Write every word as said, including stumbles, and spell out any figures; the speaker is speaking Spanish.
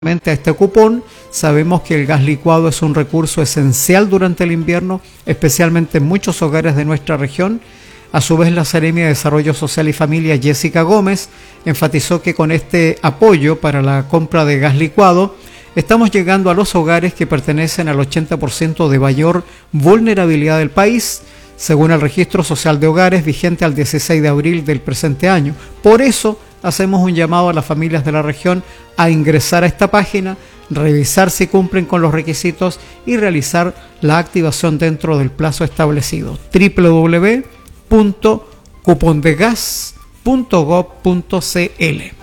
a este cupón. Sabemos que el gas licuado es un recurso esencial durante el invierno, especialmente en muchos hogares de nuestra región. A su vez, la Seremia de Desarrollo Social y Familia, Jessica Gómez, enfatizó que con este apoyo para la compra de gas licuado, estamos llegando a los hogares que pertenecen al ochenta por ciento de mayor vulnerabilidad del país, según el Registro Social de Hogares vigente al dieciséis de abril del presente año. Por eso, hacemos un llamado a las familias de la región a ingresar a esta página, revisar si cumplen con los requisitos y realizar la activación dentro del plazo establecido. doble u doble u doble u punto cupondegas punto gob punto c l